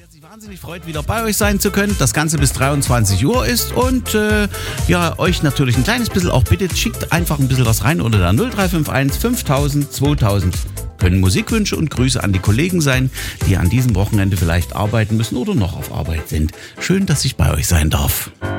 sich wahnsinnig freut, wieder bei euch sein zu können. Das Ganze bis 23 Uhr ist und euch natürlich ein kleines bisschen auch bittet, schickt einfach ein bisschen was rein unter der 0351 5000 2000. Können Musikwünsche und Grüße an die Kollegen sein, die an diesem Wochenende vielleicht arbeiten müssen oder noch auf Arbeit sind. Schön, dass ich bei euch sein darf.